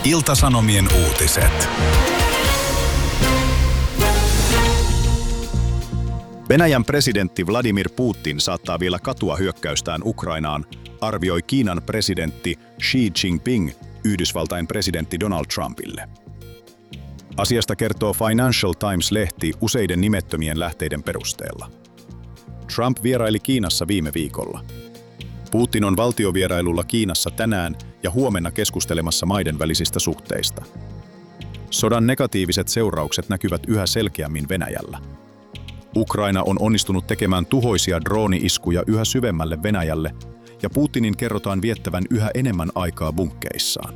Ilta-Sanomien uutiset. Venäjän presidentti Vladimir Putin saattaa vielä katua hyökkäystään Ukrainaan, arvioi Kiinan presidentti Xi Jinping Yhdysvaltain presidentti Donald Trumpille. Asiasta kertoo Financial Times-lehti useiden nimettömien lähteiden perusteella. Trump vieraili Kiinassa viime viikolla. Putin on valtiovierailulla Kiinassa tänään ja huomenna keskustelemassa maiden välisistä suhteista. Sodan negatiiviset seuraukset näkyvät yhä selkeämmin Venäjällä. Ukraina on onnistunut tekemään tuhoisia drooni-iskuja yhä syvemmälle Venäjälle, ja Putinin kerrotaan viettävän yhä enemmän aikaa bunkkeissaan.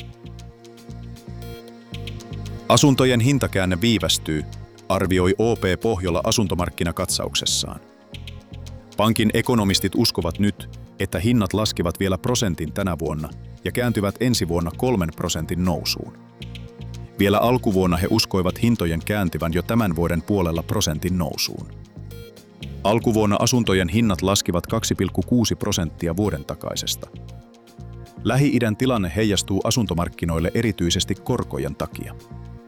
Asuntojen hintakäänne viivästyy, arvioi OP Pohjola asuntomarkkinakatsauksessaan. Pankin ekonomistit uskovat nyt, että hinnat laskevat vielä prosentin tänä vuonna ja kääntyvät ensi vuonna 3% nousuun. Vielä alkuvuonna he uskoivat hintojen kääntyvän jo tämän vuoden puolella prosentin nousuun. Alkuvuonna asuntojen hinnat laskivat 2,6% vuoden takaisesta. Lähi-idän tilanne heijastuu asuntomarkkinoille erityisesti korkojen takia.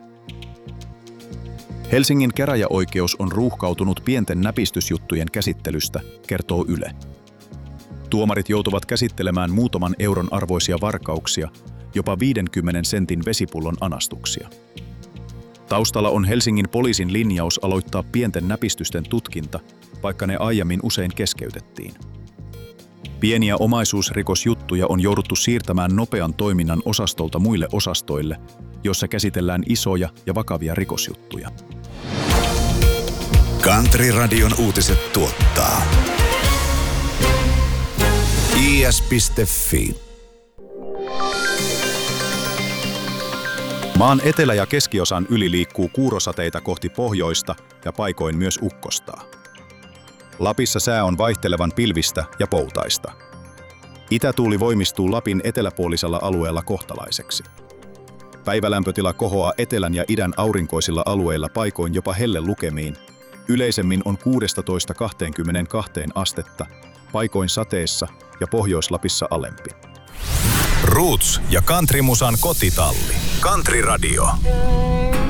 Helsingin käräjäoikeus on ruuhkautunut pienten näpistysjuttujen käsittelystä, kertoo Yle. Tuomarit joutuvat käsittelemään muutaman euron arvoisia varkauksia, jopa 50 sentin vesipullon anastuksia. Taustalla on Helsingin poliisin linjaus aloittaa pienten näpistysten tutkinta, vaikka ne aiemmin usein keskeytettiin. Pieniä omaisuusrikosjuttuja on jouduttu siirtämään nopean toiminnan osastolta muille osastoille, jossa käsitellään isoja ja vakavia rikosjuttuja. Country-radion uutiset tuottaa is.fi. Maan etelä- ja keskiosan yli liikkuu kuurosateita kohti pohjoista ja paikoin myös ukkostaa. Lapissa sää on vaihtelevan pilvistä ja poutaista. Itätuuli voimistuu Lapin eteläpuolisella alueella kohtalaiseksi. Päivälämpötila kohoaa etelän ja idän aurinkoisilla alueilla paikoin jopa hellelukemiin. Yleisemmin on 16–22 astetta, paikoin sateessa ja Pohjois-Lapissa alempi. Roots ja countrymusan kotitalli. Country Radio.